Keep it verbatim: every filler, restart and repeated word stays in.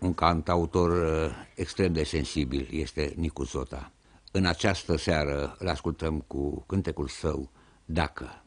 Un cantautor extrem de sensibil este Nicu Zota. În această seară îl ascultăm cu cântecul său, Dacă.